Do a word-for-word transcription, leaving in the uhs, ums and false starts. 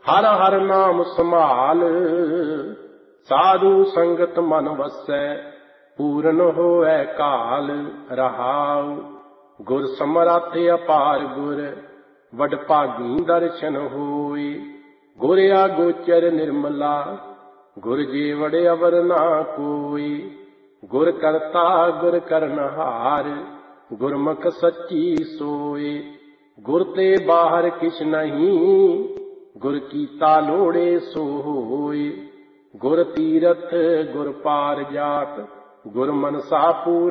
हर हर नाम संभाल, साधु संगत मन वसै, पूरन होए काल। रहाउ गुर समरथ अपार गुर, वड भागी दर्शन होए। गुर आगोचर निर्मला, गुर जेवड़ अवर ना कोई। गुर करता गुर करनहार, गुरमुख सच्ची सोए। गुर ते बाहर किछ नहीं, गुर कीता लोड़े सो होए। गुर तीरथ गुर पार जात, गुर मनसा पूर